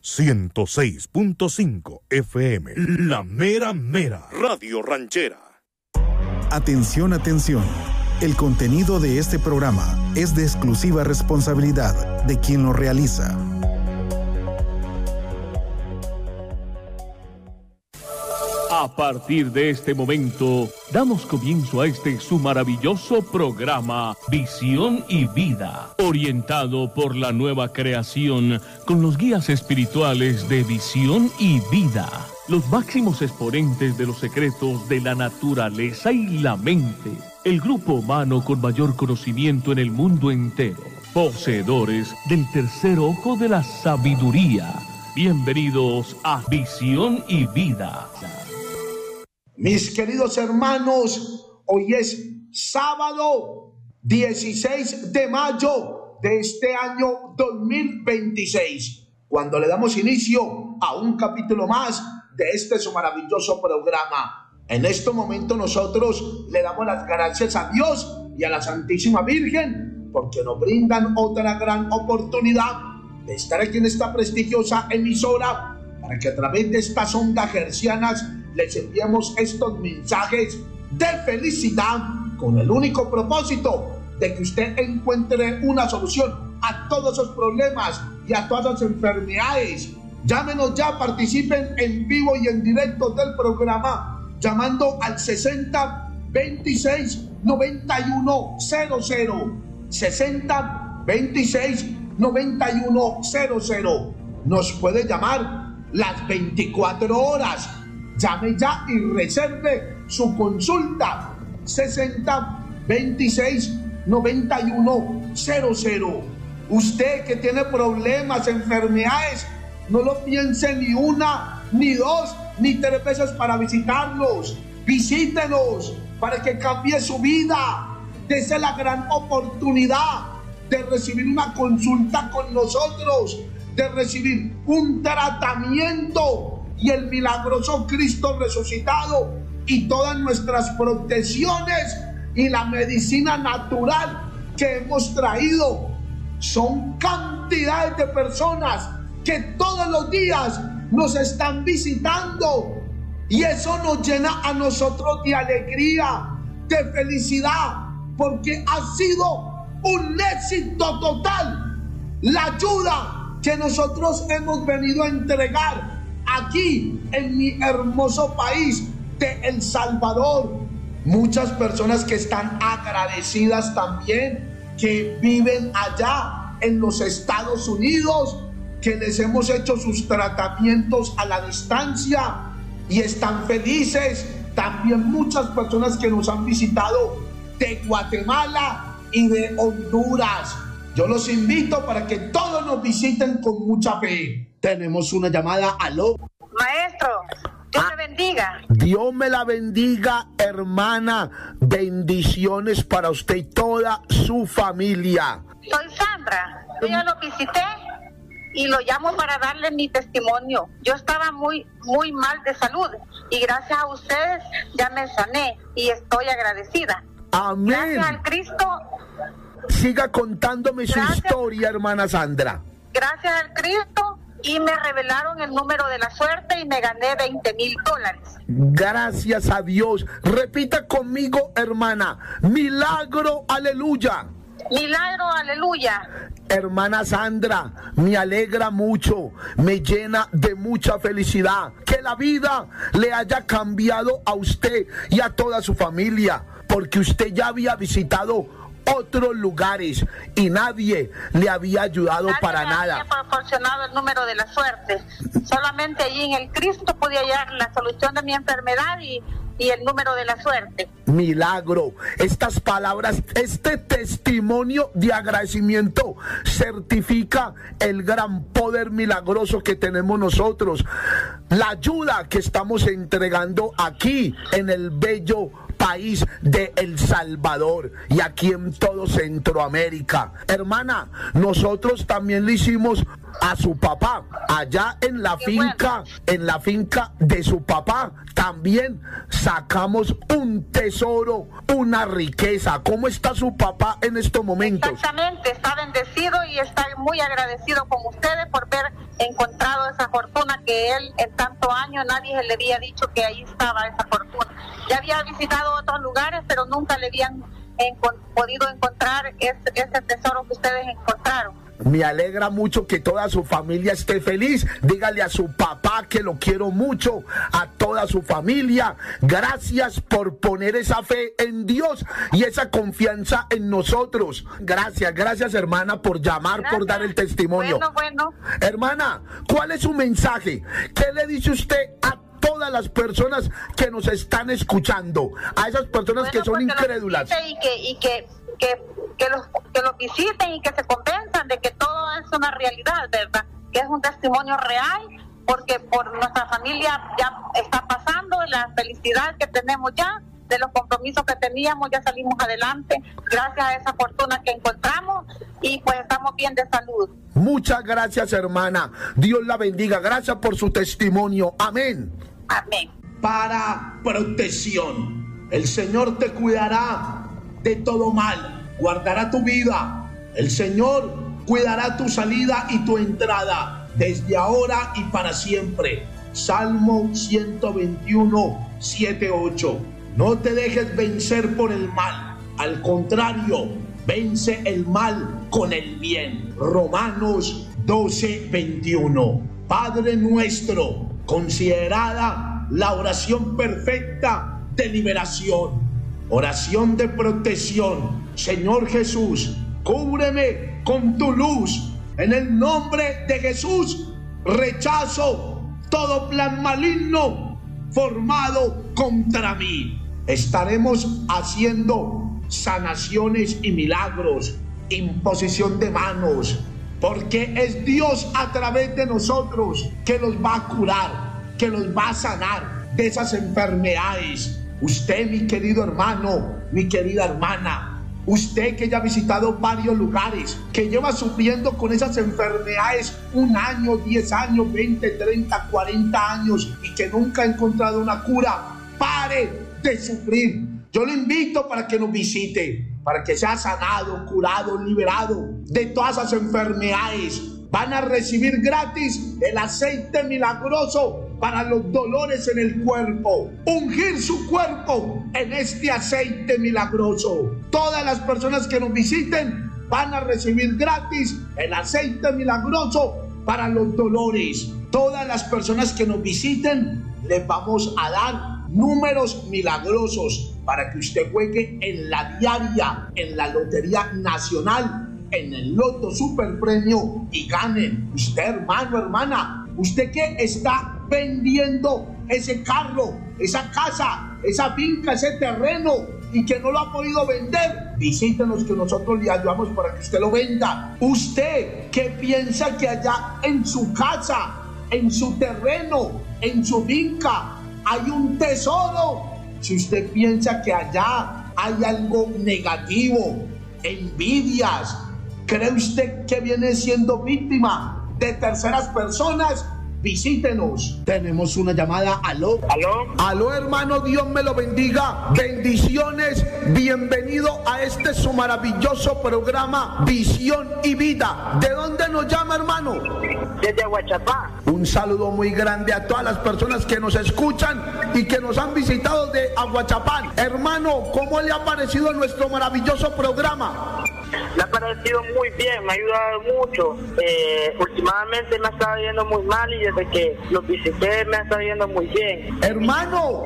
106.5 FM, La Mera Mera, Radio Ranchera. Atención, atención. El contenido de este programa es de exclusiva responsabilidad de quien lo realiza. A partir de este momento, damos comienzo a su maravilloso programa Visión y Vida, orientado por la nueva creación con los guías espirituales de Visión y Vida, los máximos exponentes de los secretos de la naturaleza y la mente, el grupo humano con mayor conocimiento en el mundo entero, poseedores del tercer ojo de la sabiduría. Bienvenidos a Visión y Vida. Mis queridos hermanos, hoy es sábado 16 de mayo de este año 2026, cuando le damos inicio a un capítulo más de su maravilloso programa. En este momento nosotros le damos las gracias a Dios y a la Santísima Virgen porque nos brindan otra gran oportunidad de estar aquí en esta prestigiosa emisora para que a través de estas ondas hercianas les enviamos estos mensajes de felicidad con el único propósito de que usted encuentre una solución a todos esos problemas y a todas las enfermedades. Llámenos ya, participen en vivo y en directo del programa llamando al 60 26 91 00 60 26 91 00. Nos puede llamar las 24 horas. Llame ya y reserve su consulta 60 26 91 00. Usted que tiene problemas, enfermedades, no lo piense ni una, ni dos, ni tres veces para visitarlos. Visítenos para que cambie su vida. Dese la gran oportunidad de recibir una consulta con nosotros, de recibir un tratamiento y el milagroso Cristo resucitado y todas nuestras protecciones y la medicina natural que hemos traído. Son cantidades de personas que todos los días nos están visitando y eso nos llena a nosotros de alegría, de felicidad, porque ha sido un éxito total la ayuda que nosotros hemos venido a entregar aquí en mi hermoso país de El Salvador. Muchas personas que están agradecidas también, que viven allá en los Estados Unidos, que les hemos hecho sus tratamientos a la distancia y están felices. También muchas personas que nos han visitado de Guatemala y de Honduras. Yo los invito para que todos nos visiten con mucha fe. Tenemos una llamada. Aló. Maestro, Dios me bendiga. Dios me la bendiga, hermana. Bendiciones para usted y toda su familia. Soy Sandra. Yo ya lo visité y lo llamo para darle mi testimonio. Yo estaba muy mal de salud y gracias a ustedes ya me sané y estoy agradecida. Amén. Gracias al Cristo. Siga contándome su historia, hermana Sandra. Gracias al Cristo. Y me revelaron el número de la suerte y me gané $20,000. Gracias a Dios. Repita conmigo, hermana. Milagro, aleluya. Milagro, aleluya. Hermana Sandra, me alegra mucho, me llena de mucha felicidad que la vida le haya cambiado a usted y a toda su familia, porque usted ya había visitado otros lugares y nadie le había ayudado para nada. Nadie me había proporcionado el número de la suerte. Solamente allí en el Cristo podía hallar la solución de mi enfermedad y el número de la suerte. Milagro. Estas palabras, este testimonio de agradecimiento certifica el gran poder milagroso que tenemos nosotros. La ayuda que estamos entregando aquí en el bello país de El Salvador y aquí en todo Centroamérica. Hermana, nosotros también le hicimos a su papá. Allá en la finca, en la finca de su papá, también sacamos un tesoro, una riqueza. ¿Cómo está su papá en estos momentos? Exactamente, está bendecido y está muy agradecido con ustedes por haber encontrado esa fortuna que él en tantos años nadie le había dicho que ahí estaba esa fortuna. Ya había visitado otros lugares, pero nunca le habían podido encontrar ese tesoro que ustedes encontraron. Me alegra mucho que toda su familia esté feliz. Dígale a su papá que lo quiero mucho, a toda su familia. Gracias por poner esa fe en Dios y esa confianza en nosotros. Gracias hermana por llamar, por dar el testimonio. Bueno. Hermana, ¿cuál es su mensaje? ¿Qué le dice usted a todas las personas que nos están escuchando? A esas personas que son incrédulas. Que los visiten y que se convenzan de que todo es una realidad, ¿verdad? Que es un testimonio real, porque por nuestra familia ya está pasando, la felicidad que tenemos ya, de los compromisos que teníamos, ya salimos adelante, gracias a esa fortuna que encontramos, y pues estamos bien de salud. Muchas gracias, hermana. Dios la bendiga. Gracias por su testimonio. Amén. Amén. Para protección. El Señor te cuidará de todo mal. Guardará tu vida. El Señor cuidará tu salida y tu entrada desde ahora y para siempre. Salmo 121, 7, 8. No te dejes vencer por el mal. Al contrario, vence el mal con el bien. Romanos 12, 21. Padre nuestro, considerada la oración perfecta de liberación, oración de protección. Señor Jesús, cúbreme con tu luz. En el nombre de Jesús, rechazo todo plan maligno formado contra mí. Estaremos haciendo sanaciones y milagros, imposición de manos, porque es Dios a través de nosotros que los va a curar, que los va a sanar de esas enfermedades. Usted, mi querido hermano, mi querida hermana, usted que ya ha visitado varios lugares, que lleva sufriendo con esas enfermedades 1 año, 10 años, 20, 30, 40 años y que nunca ha encontrado una cura, pare de sufrir. Yo le invito para que nos visite, para que sea sanado, curado, liberado de todas esas enfermedades. Van a recibir gratis el aceite milagroso para los dolores en el cuerpo. Ungir su cuerpo en este aceite milagroso. Todas las personas que nos visiten van a recibir gratis el aceite milagroso para los dolores. Todas las personas que nos visiten les vamos a dar números milagrosos para que usted juegue en la diaria, en la Lotería Nacional, en el Loto Super Premio y ganen. Usted, hermano, hermana, usted que está vendiendo ese carro, esa casa, esa finca, ese terreno y que no lo ha podido vender, visítenos que nosotros le ayudamos para que usted lo venda. Usted que piensa que allá en su casa, en su terreno, en su finca hay un tesoro, si usted piensa que allá hay algo negativo, envidias, ¿cree usted que viene siendo víctima de terceras personas? Visítenos. Tenemos una llamada. Aló. Aló, hermano, Dios me lo bendiga. Bendiciones. Bienvenido a este su maravilloso programa Visión y Vida. ¿De dónde nos llama, hermano? Desde Aguachapán. Un saludo muy grande a todas las personas que nos escuchan y que nos han visitado de Aguachapán. Hermano, ¿cómo le ha parecido nuestro maravilloso programa? Me ha parecido muy bien, me ha ayudado mucho. Últimamente me ha estado yendo muy mal y desde que los visité me ha estado yendo muy bien. Hermano,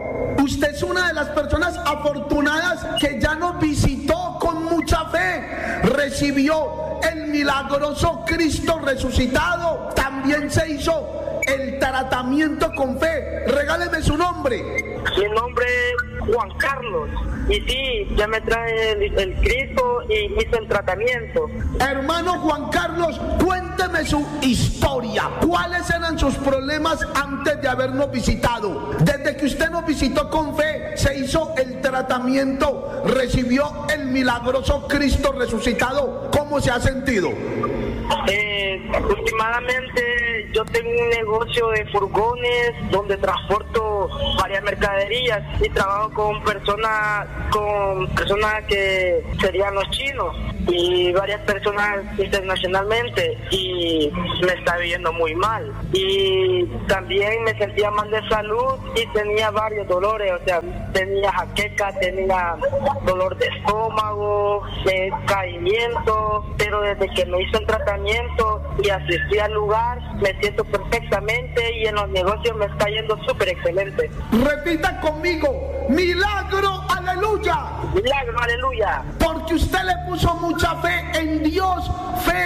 usted es una de las personas afortunadas que ya nos visitó con mucha fe. Recibió el milagroso Cristo resucitado. También se hizo el tratamiento con fe. Regáleme su nombre. Mi nombre es Juan Carlos. Y sí, ya me trae el Cristo y hice el tratamiento. Hermano Juan Carlos, cuénteme su historia. ¿Cuáles eran sus problemas antes de habernos visitado? Desde que usted nos visitó con fe, se hizo el tratamiento, recibió el milagroso Cristo resucitado. ¿Cómo se ha sentido? últimamente yo tengo un negocio de furgones donde transporto varias mercaderías y trabajo con personas que serían los chinos y varias personas internacionalmente, y me está viendo muy mal, y también me sentía mal de salud y tenía varios dolores, o sea, tenía jaqueca, tenía dolor de estómago, caimiento, pero desde que me hice el tratamiento y asistí al lugar me siento perfectamente y en los negocios me está yendo súper excelente. Repita conmigo: milagro, aleluya. Milagro, aleluya. Porque usted le puso mucha fe en Dios, fe